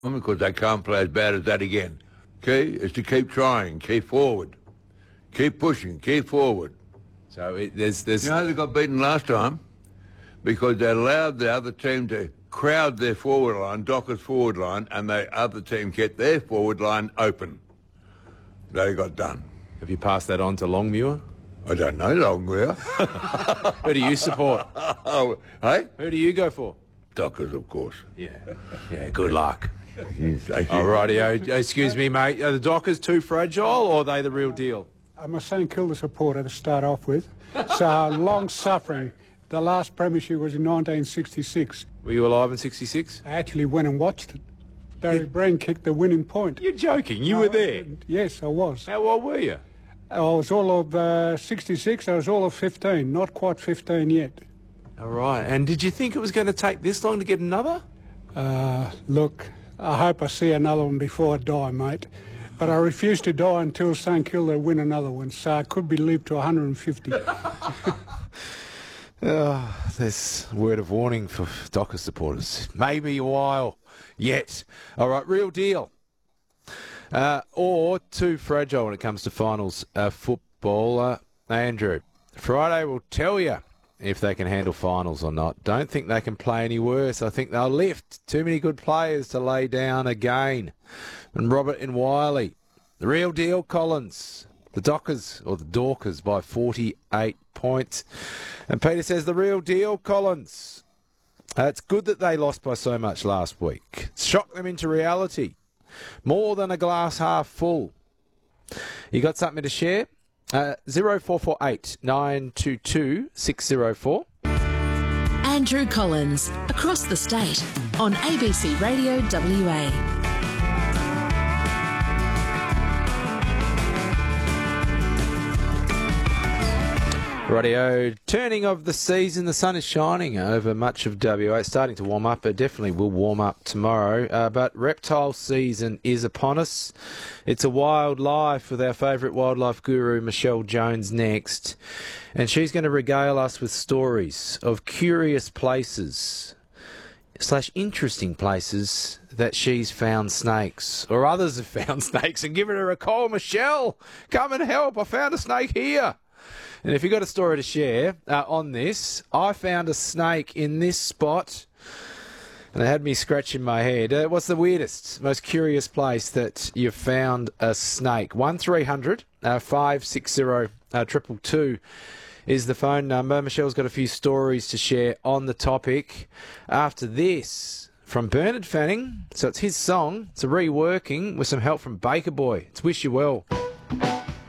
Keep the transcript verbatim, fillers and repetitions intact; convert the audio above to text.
because they can't play as bad as that again. Okay, is to keep trying, keep forward, keep pushing, keep forward. So it, there's, there's... You know they got beaten last time because they allowed the other team to crowd their forward line, Dockers forward line, and the other team kept their forward line open. They got done. Have you passed that on to Longmuir? I don't know, Longmuir. Who do you support? Oh, hey? Who do you go for? Dockers, of course. Yeah. Yeah, good luck. Yes, All righty. Excuse me, mate. Are the Dockers too fragile or are they the real deal? I'm a St Kilda supporter to start off with. So long suffering. The last premiership was in nineteen sixty-six. Were you alive in sixty-six? I actually went and watched it. Barry Breen kicked the winning point. You're joking. You were there? Yes, I was. How old were you? I was all of uh, sixty-six. I was all of fifteen. Not quite fifteen yet. All right. And did you think it was going to take this long to get another? Uh, look, I hope I see another one before I die, mate. But I refuse to die until St Kilda win another one, so I could be lived to one hundred and fifty. Oh, there's a word of warning for Dockers supporters. Maybe a while yet. All right, real deal. Uh, or too fragile when it comes to finals uh, football. Uh, Andrew, Friday will tell you if they can handle finals or not. Don't think they can play any worse. I think they'll lift. Too many good players to lay down again. And Robert in Wiley, the real deal, Collins. The Dockers, or the Dorkers, by forty-eight points. And Peter says, the real deal, Collins. Uh, it's good that they lost by so much last week. Shocked them into reality. More than a glass half full. You got something to share? Uh, zero four four eight nine two two six zero four. Andrew Collins, across the state, on A B C Radio W A. Rightio, turning of the season, the sun is shining over much of W A. It's starting to warm up. It definitely will warm up tomorrow. Uh, but reptile season is upon us. It's a wildlife with our favourite wildlife guru, Michelle Jones, next. And she's going to regale us with stories of curious places slash interesting places that she's found snakes, or others have found snakes, and given her a call. Michelle, come and help. I found a snake here. And if you've got a story to share uh, on this, I found a snake in this spot, and it had me scratching my head. Uh, what's the weirdest, most curious place that you've found a snake? one three hundred five six zero two two is the phone number. Michelle's got a few stories to share on the topic. After this, from Bernard Fanning, so it's his song. It's a reworking with some help from Baker Boy. It's Wish You Well.